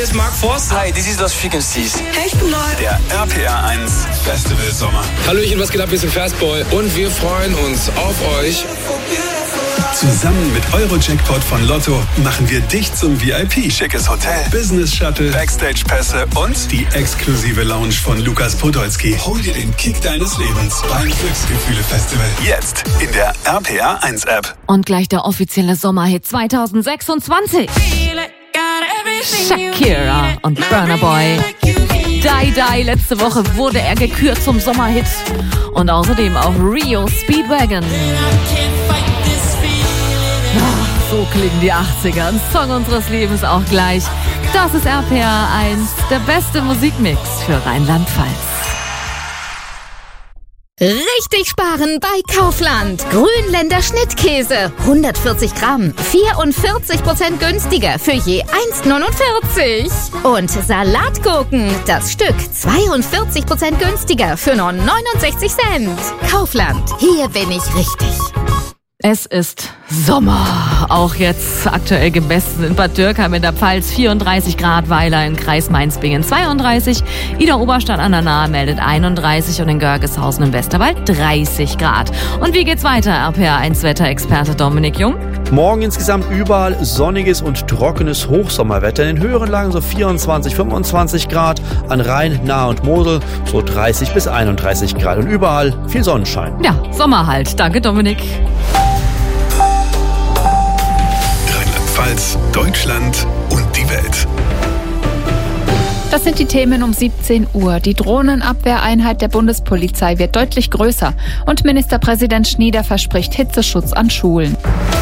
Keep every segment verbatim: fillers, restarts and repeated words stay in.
hier ist Mark Forster. Hi, this is Lost Frequencies. Hey, ich bin Neu. Der R P R eins Festival Sommer. Hallöchen, was geht ab? Wir sind Fastball und wir freuen uns auf euch. Zusammen mit Euro-Jackpot von Lotto machen wir dich zum V I P. Schickes Hotel, Business-Shuttle, Backstage-Pässe und die exklusive Lounge von Lukas Podolski. Hol dir den Kick deines Lebens beim Glücksgefühle-Festival. Jetzt in der R P R eins App. Und gleich der offizielle Sommerhit zwanzig sechsundzwanzig. Shakira und Burna Boy. Die Die, letzte Woche wurde er gekürt zum Sommerhit. Und außerdem auch Rio Speedwagon. Ach, so klingen die achtziger. Ein Song unseres Lebens auch gleich. Das ist R P R eins, der beste Musikmix für Rheinland-Pfalz. Richtig sparen bei Kaufland. Grünländer Schnittkäse. hundertvierzig Gramm. vierundvierzig Prozent günstiger für je eins Komma neunundvierzig. Und Salatgurken. Das Stück zweiundvierzig Prozent günstiger für nur neunundsechzig Cent. Kaufland. Hier bin ich richtig. Es ist Sommer, auch jetzt aktuell gemessen in Bad Dürkheim in der Pfalz, vierunddreißig Grad, Weiler im Kreis Mainz-Bingen zweiunddreißig, Ida Oberstadt an der Nahe meldet einunddreißig und in Görgeshausen im Westerwald dreißig Grad. Und wie geht's weiter, R P R eins Wetterexperte Dominik Jung? Morgen insgesamt überall sonniges und trockenes Hochsommerwetter. In den höheren Lagen so vierundzwanzig, fünfundzwanzig Grad, an Rhein, Nahe und Mosel so dreißig bis einunddreißig Grad und überall viel Sonnenschein. Ja, Sommer halt. Danke, Dominik. Rheinland-Pfalz, Deutschland und die Welt. Das sind die Themen um siebzehn Uhr. Die Drohnenabwehreinheit der Bundespolizei wird deutlich größer und Ministerpräsident Schnieder verspricht Hitzeschutz an Schulen.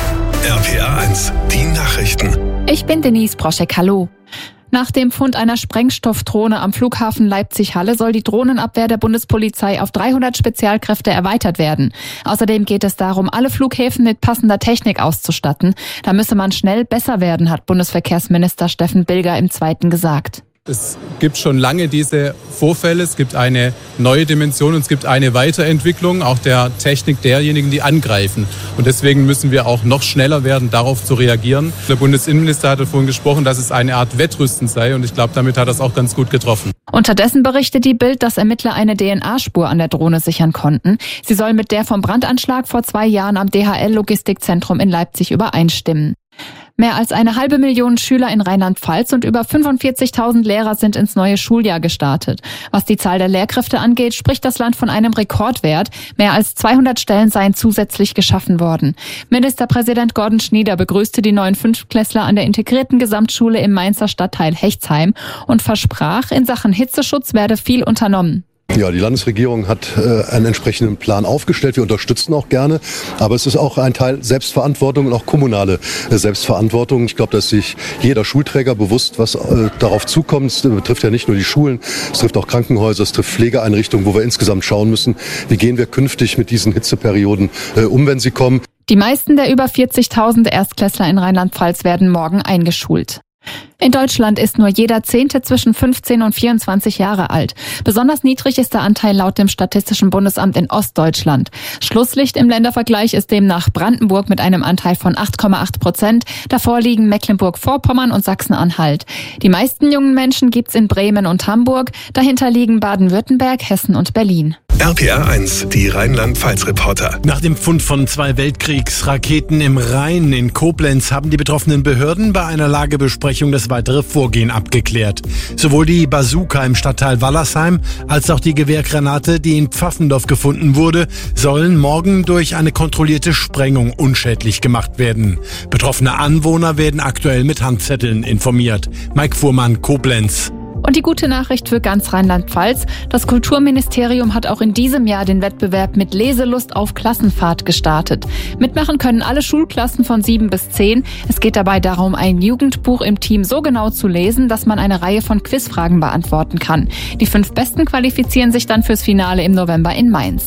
R P R eins, die Nachrichten. Ich bin Denise Broschek, hallo. Nach dem Fund einer Sprengstoffdrohne am Flughafen Leipzig-Halle soll die Drohnenabwehr der Bundespolizei auf dreihundert Spezialkräfte erweitert werden. Außerdem geht es darum, alle Flughäfen mit passender Technik auszustatten. Da müsse man schnell besser werden, hat Bundesverkehrsminister Steffen Bilger im Zweiten gesagt. Es gibt schon lange diese Vorfälle, es gibt eine neue Dimension und es gibt eine Weiterentwicklung auch der Technik derjenigen, die angreifen. Und deswegen müssen wir auch noch schneller werden, darauf zu reagieren. Der Bundesinnenminister hatte vorhin gesprochen, dass es eine Art Wettrüsten sei und ich glaube, damit hat er es auch ganz gut getroffen. Unterdessen berichtet die Bild, dass Ermittler eine D N A-Spur an der Drohne sichern konnten. Sie soll mit der vom Brandanschlag vor zwei Jahren am D H L-Logistikzentrum in Leipzig übereinstimmen. Mehr als eine halbe Million Schüler in Rheinland-Pfalz und über fünfundvierzigtausend Lehrer sind ins neue Schuljahr gestartet. Was die Zahl der Lehrkräfte angeht, spricht das Land von einem Rekordwert. Mehr als zweihundert Stellen seien zusätzlich geschaffen worden. Ministerpräsident Gordon Schnieder begrüßte die neuen Fünftklässler an der integrierten Gesamtschule im Mainzer Stadtteil Hechtsheim und versprach, in Sachen Hitzeschutz werde viel unternommen. Ja, die Landesregierung hat äh, einen entsprechenden Plan aufgestellt. Wir unterstützen auch gerne. Aber es ist auch ein Teil Selbstverantwortung und auch kommunale äh, Selbstverantwortung. Ich glaube, dass sich jeder Schulträger bewusst, was äh, darauf zukommt. Es betrifft ja nicht nur die Schulen, es trifft auch Krankenhäuser, es trifft Pflegeeinrichtungen, wo wir insgesamt schauen müssen, wie gehen wir künftig mit diesen Hitzeperioden äh, um, wenn sie kommen. Die meisten der über vierzigtausend Erstklässler in Rheinland-Pfalz werden morgen eingeschult. In Deutschland ist nur jeder Zehnte zwischen fünfzehn und vierundzwanzig Jahre alt. Besonders niedrig ist der Anteil laut dem Statistischen Bundesamt in Ostdeutschland. Schlusslicht im Ländervergleich ist demnach Brandenburg mit einem Anteil von acht Komma acht Prozent. Davor liegen Mecklenburg-Vorpommern und Sachsen-Anhalt. Die meisten jungen Menschen gibt's in Bremen und Hamburg. Dahinter liegen Baden-Württemberg, Hessen und Berlin. R P R eins, die Rheinland-Pfalz-Reporter. Nach dem Fund von zwei Weltkriegsraketen im Rhein in Koblenz haben die betroffenen Behörden bei einer Lagebesprechung das weitere Vorgehen abgeklärt. Sowohl die Bazooka im Stadtteil Wallersheim als auch die Gewehrgranate, die in Pfaffendorf gefunden wurde, sollen morgen durch eine kontrollierte Sprengung unschädlich gemacht werden. Betroffene Anwohner werden aktuell mit Handzetteln informiert. Mike Fuhrmann, Koblenz. Und die gute Nachricht für ganz Rheinland-Pfalz: Das Kulturministerium hat auch in diesem Jahr den Wettbewerb mit Leselust auf Klassenfahrt gestartet. Mitmachen können alle Schulklassen von sieben bis zehn. Es geht dabei darum, ein Jugendbuch im Team so genau zu lesen, dass man eine Reihe von Quizfragen beantworten kann. Die fünf Besten qualifizieren sich dann fürs Finale im November in Mainz.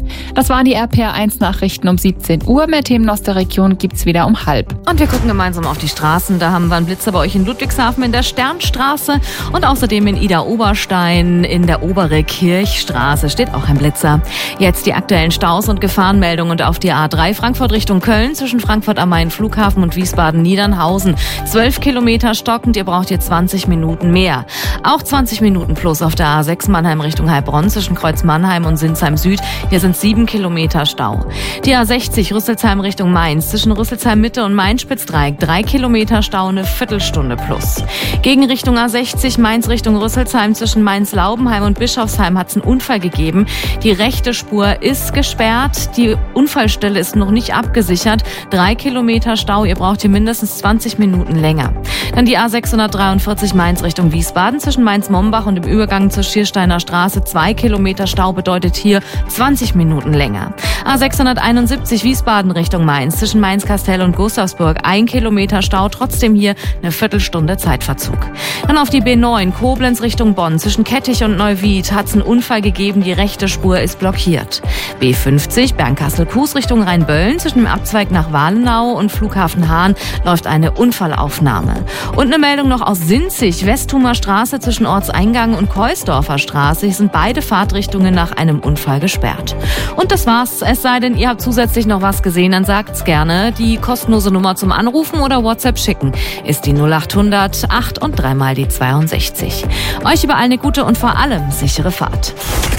Das waren die R P R eins Nachrichten um siebzehn Uhr. Mehr Themen aus der Region gibt's wieder um halb. Und wir gucken gemeinsam auf die Straßen. Da haben wir einen Blitzer bei euch in Ludwigshafen in der Sternstraße und außerdem in Idar-Oberstein in der Obere Kirchstraße steht auch ein Blitzer. Jetzt die aktuellen Staus und Gefahrenmeldungen und auf die A drei Frankfurt Richtung Köln zwischen Frankfurt am Main Flughafen und Wiesbaden-Niedernhausen. zwölf Kilometer stockend, ihr braucht hier zwanzig Minuten mehr. Auch zwanzig Minuten plus auf der A sechs Mannheim Richtung Heilbronn zwischen Kreuz Mannheim und Sinsheim Süd. Hier sind sieben Kilometer Stau. Die A sechzig Rüsselsheim Richtung Mainz zwischen Rüsselsheim Mitte und Main-Spitzdreieck. drei Kilometer Stau, eine Viertelstunde plus. Gegen Richtung A sechzig Mainz Richtung Rüsselsheim zwischen Mainz-Laubenheim und Bischofsheim hat es einen Unfall gegeben. Die rechte Spur ist gesperrt. Die Unfallstelle ist noch nicht abgesichert. Drei Kilometer Stau. Ihr braucht hier mindestens zwanzig Minuten länger. Dann die A sechshundertdreiundvierzig Mainz Richtung Wiesbaden zwischen Mainz-Mombach und dem Übergang zur Schiersteiner Straße. Zwei Kilometer Stau bedeutet hier zwanzig Minuten länger. A sechshunderteinundsiebzig Wiesbaden Richtung Mainz zwischen Mainz-Kastel und Gustavsburg. Ein Kilometer Stau. Trotzdem hier eine Viertelstunde Zeitverzug. Dann auf die B neun Koblenz Richtung Bonn zwischen Kettich und Neuwied hat es einen Unfall gegeben. Die rechte Spur ist blockiert. B fünfzig Bernkastel-Kues Richtung Rheinböllen zwischen dem Abzweig nach Wahlenau und Flughafen Hahn läuft eine Unfallaufnahme. Und eine Meldung noch aus Sinzig, Westhumer Straße zwischen Ortseingang und Keusdorfer Straße. Hier sind beide Fahrtrichtungen nach einem Unfall gesperrt. Und das war's. Es sei denn, ihr habt zusätzlich noch was gesehen, dann sagt's gerne. Die kostenlose Nummer zum Anrufen oder WhatsApp schicken ist die null achthundert acht und dreimal die zweiundsechzig. Euch überall eine gute und vor allem sichere Fahrt.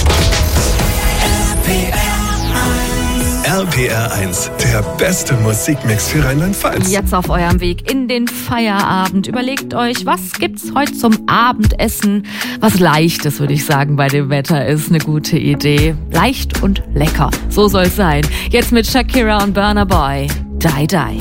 R P R eins, der beste Musikmix für Rheinland-Pfalz. Jetzt auf eurem Weg in den Feierabend. Überlegt euch, was gibt's heute zum Abendessen? Was Leichtes, würde ich sagen, bei dem Wetter ist eine gute Idee. Leicht und lecker. So soll's sein. Jetzt mit Shakira und Burna Boy. Die Die.